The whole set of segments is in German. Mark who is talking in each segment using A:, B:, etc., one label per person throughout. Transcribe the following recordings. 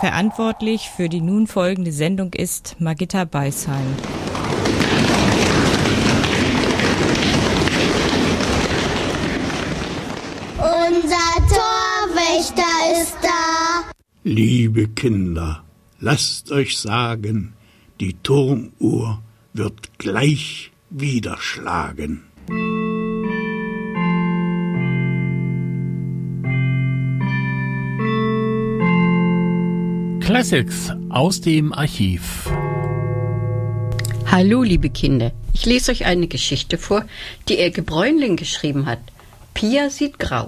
A: Verantwortlich für die nun folgende Sendung ist Margitta Beisheim.
B: Unser Torwächter ist da.
C: Liebe Kinder, lasst euch sagen, die Turmuhr wird gleich wieder schlagen.
D: Classics aus dem Archiv.
E: Hallo, liebe Kinder. Ich lese euch eine Geschichte vor, die Elke Bräunling geschrieben hat. Pia sieht grau.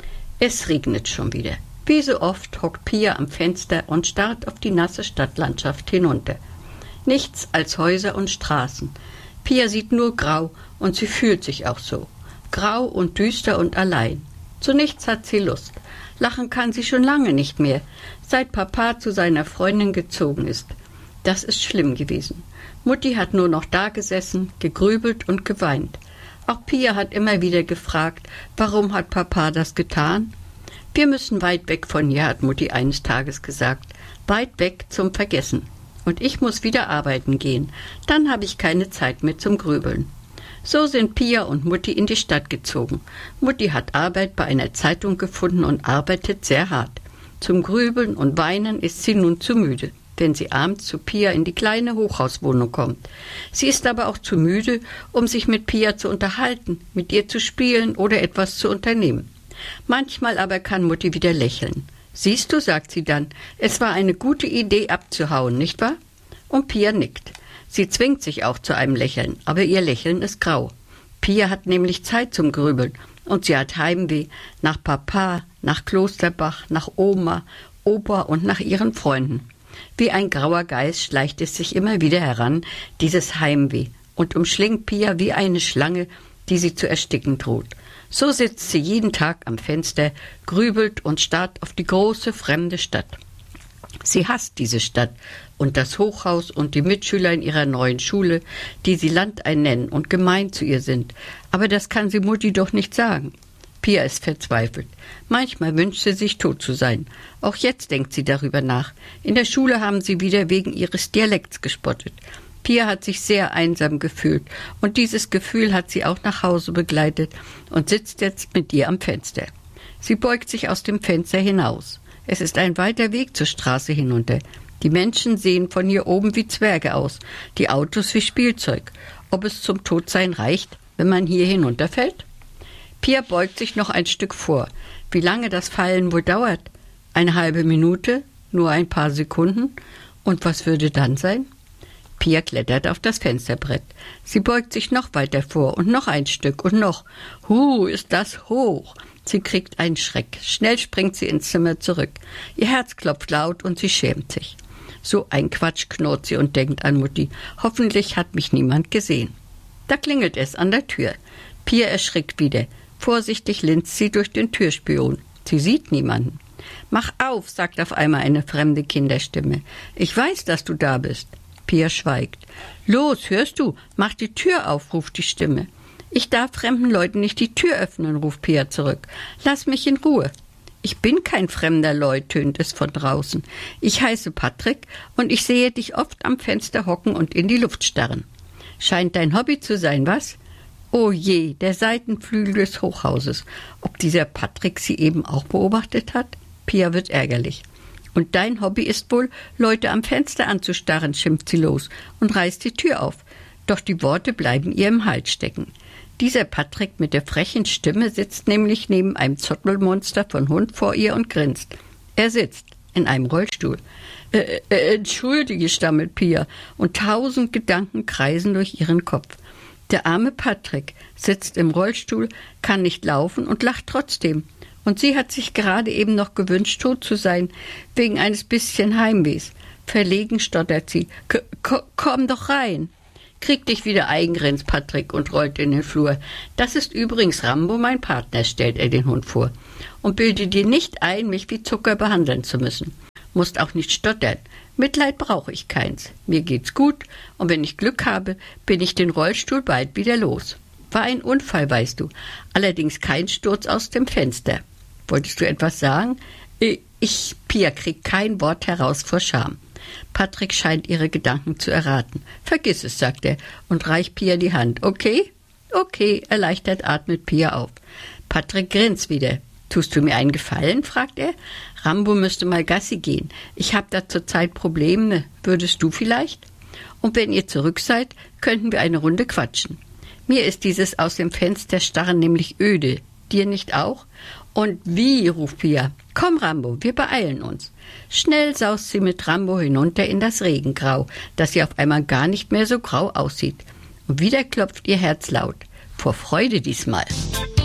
E: Es regnet schon wieder. Wie so oft hockt Pia am Fenster und starrt auf die nasse Stadtlandschaft hinunter. Nichts als Häuser und Straßen. Pia sieht nur grau und sie fühlt sich auch so. Grau und düster und allein. Zu nichts hat sie Lust. Lachen kann sie schon lange nicht mehr, seit Papa zu seiner Freundin gezogen ist. Das ist schlimm gewesen. Mutti hat nur noch dagesessen, gegrübelt und geweint. Auch Pia hat immer wieder gefragt, warum hat Papa das getan? Wir müssen weit weg von hier, hat Mutti eines Tages gesagt. Weit weg zum Vergessen. Und ich muss wieder arbeiten gehen. Dann habe ich keine Zeit mehr zum Grübeln. So sind Pia und Mutti in die Stadt gezogen. Mutti hat Arbeit bei einer Zeitung gefunden und arbeitet sehr hart. Zum Grübeln und Weinen ist sie nun zu müde, wenn sie abends zu Pia in die kleine Hochhauswohnung kommt. Sie ist aber auch zu müde, um sich mit Pia zu unterhalten, mit ihr zu spielen oder etwas zu unternehmen. Manchmal aber kann Mutti wieder lächeln. »Siehst du«, sagt sie dann, »es war eine gute Idee abzuhauen, nicht wahr?« Und Pia nickt. Sie zwingt sich auch zu einem Lächeln, aber ihr Lächeln ist grau. Pia hat nämlich Zeit zum Grübeln und sie hat Heimweh nach Papa, nach Klosterbach, nach Oma, Opa und nach ihren Freunden. Wie ein grauer Geist schleicht es sich immer wieder heran, dieses Heimweh, und umschlingt Pia wie eine Schlange, die sie zu ersticken droht. So sitzt sie jeden Tag am Fenster, grübelt und starrt auf die große, fremde Stadt. Sie hasst diese Stadt und das Hochhaus und die Mitschüler in ihrer neuen Schule, die sie Landein nennen und gemein zu ihr sind. Aber das kann sie Mutti doch nicht sagen. Pia ist verzweifelt. Manchmal wünscht sie sich, tot zu sein. Auch jetzt denkt sie darüber nach. In der Schule haben sie wieder wegen ihres Dialekts gespottet. Pia hat sich sehr einsam gefühlt und dieses Gefühl hat sie auch nach Hause begleitet und sitzt jetzt mit ihr am Fenster. Sie beugt sich aus dem Fenster hinaus. Es ist ein weiter Weg zur Straße hinunter. Die Menschen sehen von hier oben wie Zwerge aus, die Autos wie Spielzeug. Ob es zum Todsein reicht, wenn man hier hinunterfällt? Pia beugt sich noch ein Stück vor. Wie lange das Fallen wohl dauert? Eine halbe Minute? Nur ein paar Sekunden? Und was würde dann sein? Pia klettert auf das Fensterbrett. Sie beugt sich noch weiter vor und noch ein Stück und noch. Ist das hoch! Sie kriegt einen Schreck. Schnell springt sie ins Zimmer zurück. Ihr Herz klopft laut und sie schämt sich. So ein Quatsch, knurrt sie und denkt an Mutti. Hoffentlich hat mich niemand gesehen. Da klingelt es an der Tür. Pia erschrickt wieder. Vorsichtig linst sie durch den Türspion. Sie sieht niemanden. »Mach auf«, sagt auf einmal eine fremde Kinderstimme. »Ich weiß, dass du da bist.« Pia schweigt. »Los, hörst du? Mach die Tür auf«, ruft die Stimme. »Ich darf fremden Leuten nicht die Tür öffnen«, ruft Pia zurück. »Lass mich in Ruhe.« »Ich bin kein fremder Leut«, tönt es von draußen. »Ich heiße Patrick und ich sehe dich oft am Fenster hocken und in die Luft starren. Scheint dein Hobby zu sein, was?« Oh je, der Seitenflügel des Hochhauses. Ob dieser Patrick sie eben auch beobachtet hat? Pia wird ärgerlich. »Und dein Hobby ist wohl, Leute am Fenster anzustarren«, schimpft sie los und reißt die Tür auf. Doch die Worte bleiben ihr im Hals stecken. Dieser Patrick mit der frechen Stimme sitzt nämlich neben einem Zottelmonster von Hund vor ihr und grinst. Er sitzt in einem Rollstuhl. Entschuldige, stammelt Pia, und 1000 Gedanken kreisen durch ihren Kopf. Der arme Patrick sitzt im Rollstuhl, kann nicht laufen und lacht trotzdem. Und sie hat sich gerade eben noch gewünscht, tot zu sein, wegen eines bisschen Heimwehs. Verlegen stottert sie. Komm doch rein. Krieg dich wieder ein, grinst Patrick und rollt in den Flur. Das ist übrigens Rambo, mein Partner, stellt er den Hund vor. Und bilde dir nicht ein, mich wie Zucker behandeln zu müssen. Musst auch nicht stottern. Mitleid brauche ich keins. Mir geht's gut und wenn ich Glück habe, bin ich den Rollstuhl bald wieder los. War ein Unfall, weißt du. Allerdings kein Sturz aus dem Fenster. Wolltest du etwas sagen? Ich Pia kriegt kein Wort heraus vor Scham. Patrick scheint ihre Gedanken zu erraten. Vergiss es, sagt er und reicht Pia die Hand. Okay? Okay, erleichtert atmet Pia auf. Patrick grinst wieder. Tust du mir einen Gefallen? Fragt er. Rambo müsste mal Gassi gehen. Ich habe da zurzeit Probleme. Würdest du vielleicht? Und wenn ihr zurück seid, könnten wir eine Runde quatschen. Mir ist dieses aus dem Fenster starren nämlich öde. Dir nicht auch? Und wie, ruft Pia. Komm, Rambo, wir beeilen uns. Schnell saust sie mit Rambo hinunter in das Regengrau, das sie auf einmal gar nicht mehr so grau aussieht. Und wieder klopft ihr Herz laut. Vor Freude diesmal.